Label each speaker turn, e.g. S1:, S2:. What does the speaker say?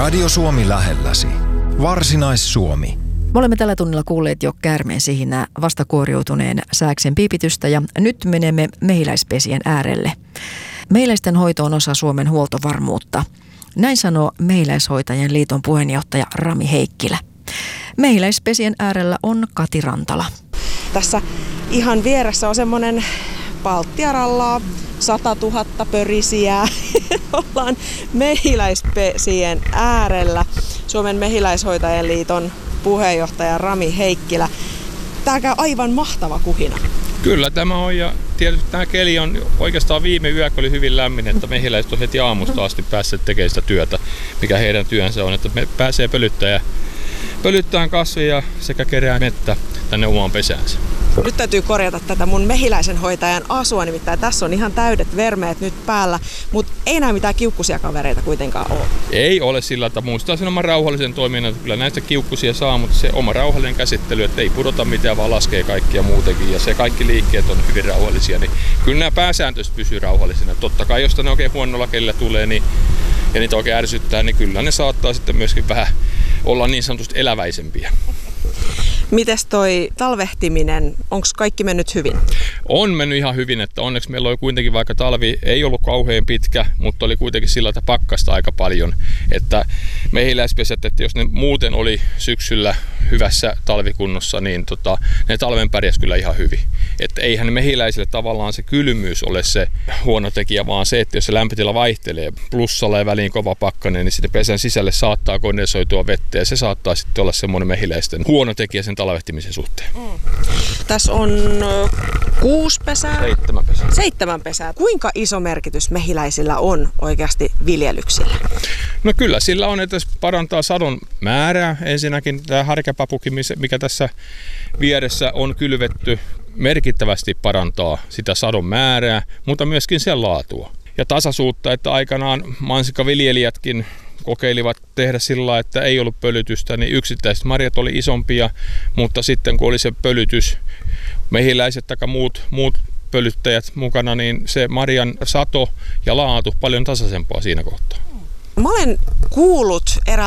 S1: Radio Suomi lähelläsi. Varsinais-Suomi.
S2: Me olemme tällä tunnilla kuulleet jo käärmeen sihinää vastakuoriutuneen sääksen piipitystä ja nyt menemme mehiläispesien äärelle. Mehiläisten hoito on osa Suomen huoltovarmuutta. Näin sanoo Mehiläishoitajien liiton puheenjohtaja Rami Heikkilä. Mehiläispesien äärellä on Kati Rantala.
S3: Tässä ihan vieressä on semmoinen Baltiarallaa, 100 000 pörisijää. Ollaan mehiläispesien äärellä. Suomen Mehiläishoitajien liiton puheenjohtaja Rami Heikkilä. Tää käy aivan mahtava kuhina.
S4: Kyllä tämä on, ja tietysti tämä keli on oikeastaan viime yökö oli hyvin lämmin, että mehiläiset on heti aamusta asti päässeet tekemään sitä työtä, mikä heidän työnsä on, että me pääsee pölyttämään kasvia sekä kerää mettä tänne omaan pesäänsä.
S3: Nyt täytyy korjata tätä mun mehiläisen hoitajan asua, nimittäin tässä on ihan täydet vermeet nyt päällä, mutta ei näy mitään kiukkusia kavereita kuitenkaan ole.
S4: Ei ole sillä, että muistaa sen oman rauhallisen toiminnan, että kyllä näistä kiukkusia saa, mutta se oma rauhallinen käsittely, että ei pudota mitään, vaan laskee kaikkia muutenkin, ja se kaikki liikkeet on hyvin rauhallisia, niin kyllä nämä pääsääntöisesti pysyy rauhallisina. Totta kai, jos ne oikein huonolla kelillä tulee niin, ja niitä oikein ärsyttää, niin kyllä ne saattaa sitten myöskin vähän olla niin sanotusti eläväisempiä.
S3: Mites toi talvehtiminen, onko kaikki mennyt hyvin?
S4: On mennyt ihan hyvin, että onneksi meillä oli kuitenkin, vaikka talvi ei ollut kauhean pitkä, mutta oli kuitenkin sillä, että pakkasta aika paljon. Että mehiläispesät, että jos ne muuten oli syksyllä hyvässä talvikunnossa, niin ne talven pärjäs kyllä ihan hyvin. Että eihän mehiläisille tavallaan se kylmyys ole se huono tekijä, vaan se, että jos se lämpötila vaihtelee, plussalla ja väliin kova pakkanen, niin sitten pesän sisälle saattaa kondensoitua vettä, ja se saattaa sitten olla semmoinen mehiläisten huono tekijä sen talvehtimisen suhteen.
S3: Tässä on 6 pesää.
S4: 7 pesää.
S3: 7 pesää. Kuinka iso merkitys mehiläisillä on oikeasti viljelyksillä?
S4: No kyllä sillä on, että se parantaa sadon määrää. Ensinnäkin tämä härkäpapukin, mikä tässä vieressä on kylvetty, merkittävästi parantaa sitä sadon määrää, mutta myöskin sen laatua. Ja tasaisuutta, että aikanaan mansikkaviljelijätkin kokeilivat tehdä sillä, että ei ollut pölytystä, niin yksittäiset marjat oli isompia, mutta sitten kun oli se pölytys, mehiläiset tai muut pölyttäjät mukana, niin se marjan sato ja laatu paljon tasaisempaa siinä kohtaa.
S3: Mä olen kuullut